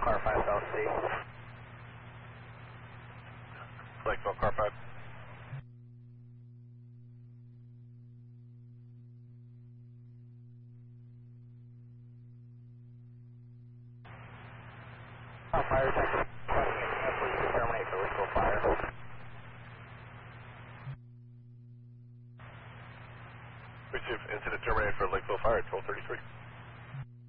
car 5 South C. Lakeville, car 5. Fire check. Please to terminate for Lakeville Fire. Receive incident terminated for Lakeville Fire at 1233.